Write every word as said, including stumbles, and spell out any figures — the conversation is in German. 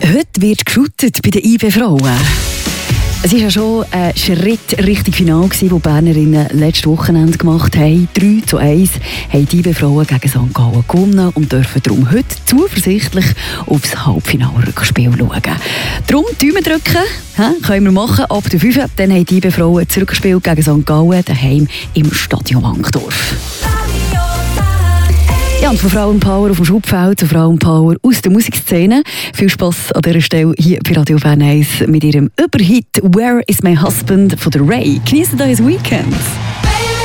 Heute wird geschootet bei den I B-Frauen. Es war ja schon ein Schritt Richtung Finale, den die Bernerinnen letztes Wochenende gemacht haben. drei zu eins haben die I B-Frauen gegen Sankt Gallen gewonnen und dürfen darum heute zuversichtlich aufs Halbfinale-Rückspiel schauen. Darum Daumen drücken, he, können wir machen, ab der fünf. Dann haben die I B-Frauen zurückgespielt gegen Sankt Gallen, daheim im Stadion Wankdorf. Ja, und von Frauenpower auf dem Schubfeld zu Frauenpower aus der Musikszene. Viel Spass an dieser Stelle hier bei Radio Bern eins mit ihrem Überhit «Where is my husband» von der Ray. Genießt euch das Weekend.